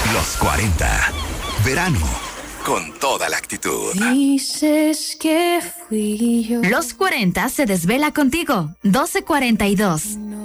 Los 40. Verano. Con toda la actitud. Dices que fui yo. Los 40 se desvela contigo. 12:42.